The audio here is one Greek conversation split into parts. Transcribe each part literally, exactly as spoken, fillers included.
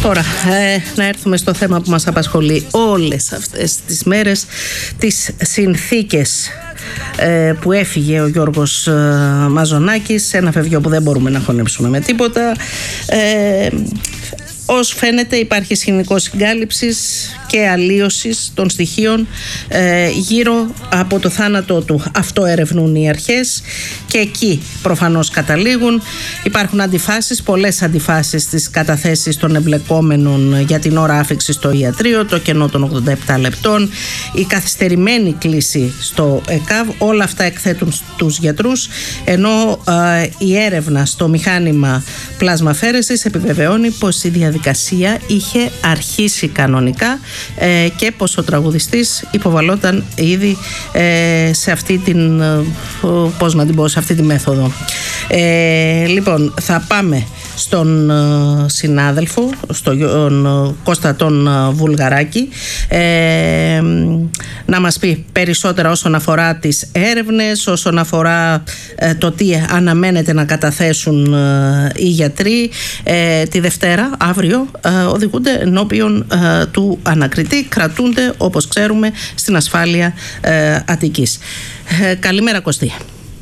Τώρα, ε, να έρθουμε στο θέμα που μας απασχολεί όλες αυτές τις μέρες, τις συνθήκες ε, που έφυγε ο Γιώργος ε, Μαζονάκης, ένα φευγείο που δεν μπορούμε να χωνέψουμε με τίποτα. Ε, Ως φαίνεται υπάρχει σκηνικό συγκάλυψης και αλλίωσης των στοιχείων ε, γύρω από το θάνατό του. Αυτό ερευνούν οι αρχές και εκεί προφανώς καταλήγουν. Υπάρχουν αντιφάσεις, πολλές αντιφάσεις στις καταθέσεις των εμπλεκόμενων για την ώρα άφηξης στο ιατρείο, το κενό των ογδόντα επτά λεπτών, η καθυστερημένη κλήση στο ΕΚΑΒ, όλα αυτά εκθέτουν τους γιατρούς, ενώ ε, η έρευνα στο μηχάνημα πλασμαφέρεσης επιβεβαιώνει πως η διαδικασία είχε αρχίσει κανονικά ε, και πως ο τραγουδιστής υποβαλόταν ήδη ε, σε αυτή την, ε, πώς να την πω, σε αυτή τη μέθοδο. Ε, λοιπόν, θα πάμε στον ε, συνάδελφο, στον ε, Κώστα τον ε, Βουλγαράκη, ε, να μας πει περισσότερα όσον αφορά τις έρευνες, όσον αφορά ε, το τι αναμένεται να καταθέσουν ε, οι γιατροί. Ε, τη Δευτέρα, αύριο, ε, οδηγούνται ενώπιον ε, του ανακριτή, κρατούνται όπως ξέρουμε στην ασφάλεια ε, Αττικής. Ε, καλημέρα Κωστή.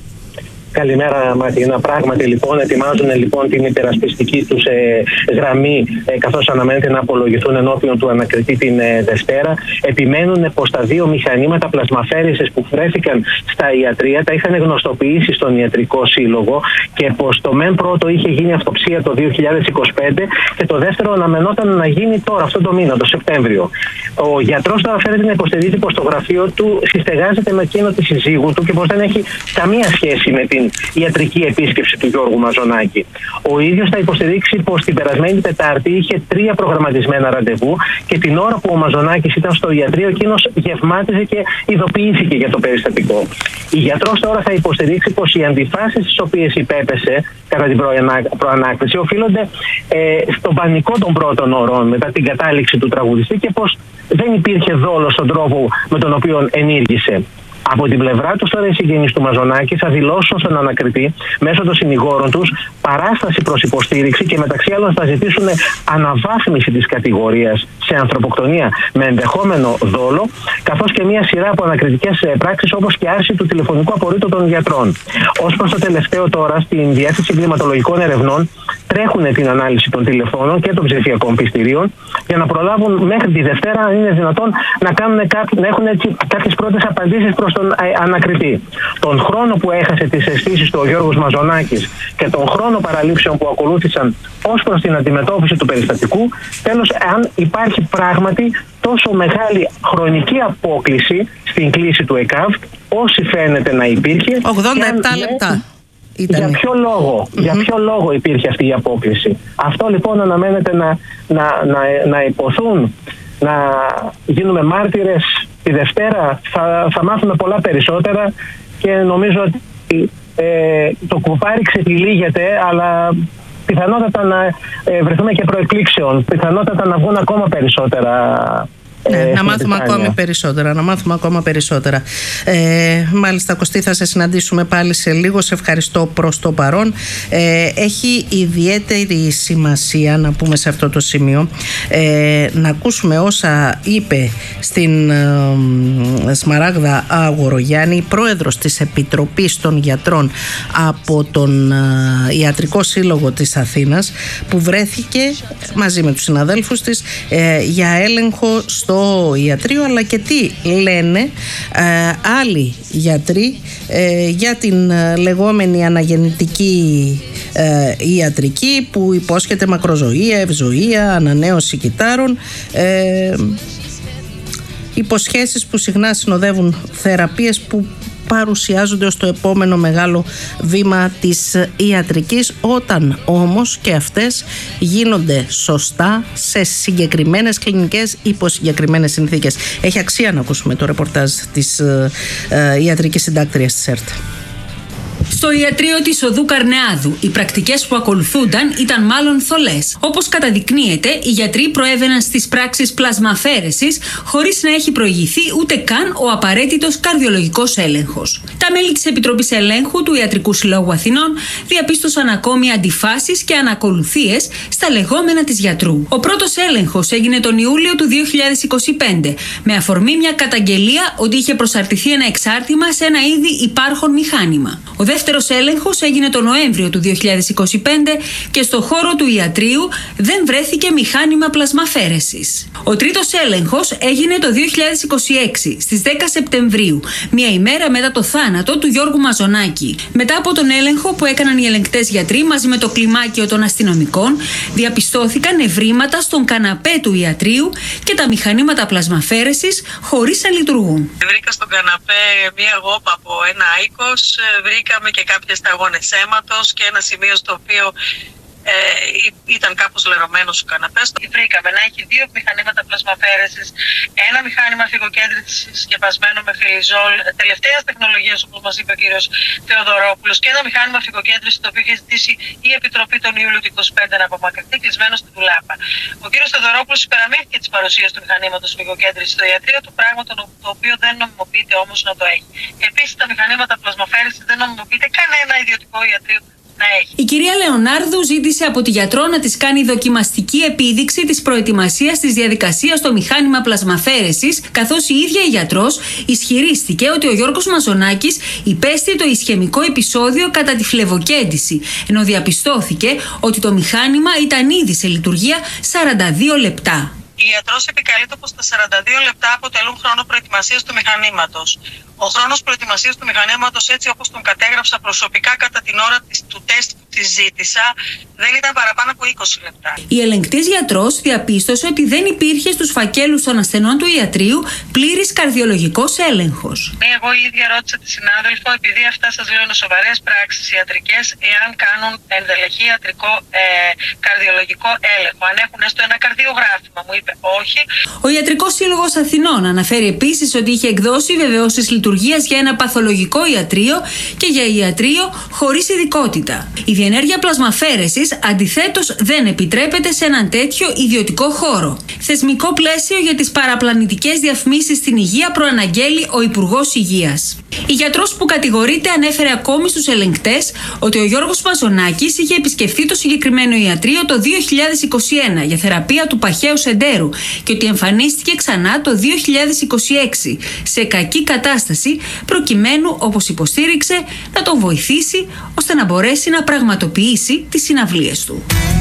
Καλημέρα Ματίνα. Πράγματι λοιπόν ετοιμάζουν λοιπόν την υπερασπιστική τους ε, γραμμή ε, καθώς αναμένεται να απολογηθούν ενώπιον του ανακριτή την ε, Δευτέρα. Επιμένουν πως τα δύο μηχανήματα πλασμαφέρησης που βρέθηκαν στα ιατρεία τα είχαν γνωστοποιήσει στον Ιατρικό Σύλλογο και πως το μεν πρώτο είχε γίνει αυτοψία το δύο χιλιάδες είκοσι πέντε και το δεύτερο αναμενόταν να γίνει τώρα, αυτό το μήνα, το Σεπτέμβριο. Ο γιατρός τώρα φαίνεται να υποστηρίζει πως το γραφείο του συστεγάζεται με εκείνο τη συζύγου του και πως δεν έχει καμία σχέση με την ιατρική επίσκεψη του Γιώργου Μαζονάκη. Ο ίδιος θα υποστηρίξει πως την περασμένη Τετάρτη είχε τρία προγραμματισμένα ραντεβού και την ώρα που ο Μαζονάκης ήταν στο ιατρείο, εκείνος γευμάτιζε και ειδοποιήθηκε για το περιστατικό. Η γιατρός τώρα θα υποστηρίξει πως οι αντιφάσεις στις οποίες υπέπεσε κατά την προανάκριση οφείλονται ε, στον πανικό των πρώτων ωρών μετά την κατάληξη του τραγουδιστή και πως δεν υπήρχε δόλος στον τρόπο με τον οποίο ενήργησε. Από την πλευρά του, τώρα οι συγγενείς του Μαζονάκη θα δηλώσουν στον ανακριτή μέσω των συνηγόρων τους παράσταση προς υποστήριξη και μεταξύ άλλων θα ζητήσουν αναβάθμιση της κατηγορίας σε ανθρωποκτονία με ενδεχόμενο δόλο, καθώς και μια σειρά από ανακριτικές πράξεις όπως και άρση του τηλεφωνικού απορρίτου των γιατρών. Ως προς το τελευταίο, τώρα στην Διεύθυνση Κλιματολογικών Ερευνών τρέχουν την ανάλυση των τηλεφώνων και των ψηφιακών πιστηρίων για να προλάβουν μέχρι τη Δευτέρα, αν είναι δυνατόν, να, κάνουν κάποιοι, να έχουν έτσι κάποιες πρώτες απαντήσεις προς τον ανακριτή. Τον χρόνο που έχασε τις αισθήσεις του ο Γιώργος Μαζονάκης και τον χρόνο παραλήψεων που ακολούθησαν ως προς την αντιμετώπιση του περιστατικού, τέλος, αν υπάρχει πράγματι τόσο μεγάλη χρονική απόκλιση στην κλήση του ΕΚΑΒ, όσοι φαίνεται να υπήρχε. ογδόντα επτά λεπτά. Για ποιο λόγο, mm-hmm. για ποιο λόγο υπήρχε αυτή η απόκλιση. Αυτό λοιπόν αναμένεται να, να, να, να υποθούν, να γίνουμε μάρτυρες τη Δευτέρα. Θα, θα μάθουμε πολλά περισσότερα και νομίζω ότι ε, το κουπάρι ξετυλίγεται, αλλά πιθανότατα να ε, βρεθούμε και προεκπλήξεων, πιθανότατα να βγουν ακόμα περισσότερα. Ναι, ε, να μάθουμε ακόμη περισσότερα, να μάθουμε ακόμα περισσότερα. Ε, μάλιστα, Κωστή, θα σε συναντήσουμε πάλι σε λίγο. Σε ευχαριστώ προς το παρόν. Ε, έχει ιδιαίτερη σημασία να πούμε σε αυτό το σημείο, ε, να ακούσουμε όσα είπε στην ε, Σμαράγδα Αγορογιάννη, πρόεδρος της Επιτροπής των Γιατρών από τον ε, Ιατρικό Σύλλογο της Αθήνας, που βρέθηκε μαζί με τους συναδέλφους της ε, για έλεγχο στο ιατρείο, αλλά και τι λένε ε, άλλοι γιατροί ε, για την ε, λεγόμενη αναγεννητική ε, ιατρική που υπόσχεται μακροζωία, ευζωία, ανανέωση κυτάρων, ε, υποσχέσεις που συχνά συνοδεύουν θεραπείες που παρουσιάζονται ως το επόμενο μεγάλο βήμα της ιατρικής, όταν όμως και αυτές γίνονται σωστά σε συγκεκριμένες κλινικές υπό συγκεκριμένες συνθήκες. Έχει αξία να ακούσουμε το ρεπορτάζ της ε, ε, ιατρικής συντάκτριας της ΕΡΤ. Στο ιατρείο της Οδού Καρνεάδου, οι πρακτικές που ακολουθούνταν ήταν μάλλον θολές. Όπως καταδεικνύεται, οι γιατροί προέβαιναν στις πράξεις πλασμαφέρεσης χωρίς να έχει προηγηθεί ούτε καν ο απαραίτητος καρδιολογικός έλεγχος. Τα μέλη της Επιτροπής Ελέγχου του Ιατρικού Συλλόγου Αθηνών διαπίστωσαν ακόμη αντιφάσεις και ανακολουθίες στα λεγόμενα της γιατρού. Ο πρώτος έλεγχος έγινε τον Ιούλιο του δύο χιλιάδες είκοσι πέντε, με αφορμή μια καταγγελία ότι είχε προσαρτηθεί ένα εξάρτημα σε ένα ήδη υπάρχον μηχάνημα. Ο δεύτερος έλεγχος έγινε τον Νοέμβριο του δύο χιλιάδες είκοσι πέντε και στο χώρο του ιατρείου δεν βρέθηκε μηχάνημα πλασμαφέρεσης. Ο τρίτος έλεγχος έγινε το δύο χιλιάδες είκοσι έξι, στις δέκα Σεπτεμβρίου, μία ημέρα μετά το θάνατο του Γιώργου Μαζονάκη. Μετά από τον έλεγχο που έκαναν οι ελεγκτές γιατροί μαζί με το κλιμάκιο των αστυνομικών, διαπιστώθηκαν ευρήματα στον καναπέ του ιατρείου και τα μηχανήματα πλασμαφέρεσης χωρίς να λειτουργούν. Βρήκα στον καναπέ μία γόπα από ένα άικος, βρήκαμε και κάποιες σταγόνες αίματος και ένα σημείο στο οποίο ε, ήταν κάπως λερωμένος ο καναπές. Βρήκαμε να έχει δύο μηχανήματα πλασμαφέρεσης, ένα μηχάνημα φυγοκέντρησης συσκευασμένο με φιλιζόλ τελευταίας τεχνολογίας, όπως μας είπε ο κύριος Θεοδωρόπουλος, και ένα μηχάνημα φυγοκέντρησης το οποίο είχε ζητήσει η Επιτροπή τον Ιούλιο του είκοσι πέντε να απομακρυνθεί, κλεισμένο στην τουλάπα. Ο κύριος Θεοδωρόπουλος υπεραμήθηκε της παρουσίας του μηχανήματος φυγοκέντρησης στο ιατρείο του, πράγμα το οποίο δεν νομιμοποιείται όμως να το έχει. Επίσης, τα μηχανήματα πλασμαφέρεσης δεν νομιμοποιείται κανένα ιδιωτικό ιατρείο. Η κυρία Λεωνάρδου ζήτησε από τη γιατρό να της κάνει δοκιμαστική επίδειξη της προετοιμασίας της διαδικασίας στο μηχάνημα πλασμαφέρεσης, καθώς η ίδια η γιατρός ισχυρίστηκε ότι ο Γιώργος Μαζονάκης υπέστη το ισχαιμικό επεισόδιο κατά τη φλεβοκέντηση, ενώ διαπιστώθηκε ότι το μηχάνημα ήταν ήδη σε λειτουργία σαράντα δύο λεπτά. Η ιατρός επικαλείται πως τα σαράντα δύο λεπτά αποτελούν χρόνο προετοιμασίας του μηχανήματος. Ο χρόνος προετοιμασίας του μηχανήματος, έτσι όπως τον κατέγραψα προσωπικά κατά την ώρα της, του τεστ που τη ζήτησα, δεν ήταν παραπάνω από είκοσι λεπτά. Η ελεγκτής γιατρός διαπίστωσε ότι δεν υπήρχε στους φακέλους των ασθενών του ιατρείου πλήρης καρδιολογικός έλεγχος. Εγώ η ίδια ρώτησα τη συνάδελφο, επειδή αυτά σας λέω είναι σοβαρές πράξεις ιατρικές, εάν κάνουν ενδελεχή ιατρικό ε, καρδιολογικό έλεγχο, αν έχουν έστω ένα καρδιογράφημα. Μου είπε όχι. Ο Ιατρικός Σύλλογος Αθηνών αναφέρει επίσης ότι είχε εκδώσει βεβαιώσεις λειτουργίας για ένα παθολογικό ιατρείο και για ιατρείο χωρίς ειδικότητα. Η διενέργεια πλασμαφέρεσης αντιθέτως δεν επιτρέπεται σε έναν τέτοιο ιδιωτικό χώρο. Θεσμικό πλαίσιο για τις παραπλανητικές διαφημίσεις στην υγεία προαναγγέλει ο Υπουργός Υγείας. Η γιατρός που κατηγορείται ανέφερε ακόμη στους ελεγκτές ότι ο Γιώργος Μαζονάκης είχε επισκεφθεί το συγκεκριμένο ιατρείο το δύο χιλιάδες είκοσι ένα για θεραπεία του παχαίου σεντέρου και ότι εμφανίστηκε ξανά το δύο χιλιάδες είκοσι έξι σε κακή κατάσταση, προκειμένου, όπως υποστήριξε, να τον βοηθήσει ώστε να μπορέσει να πραγματοποιήσει τις συναυλίες του.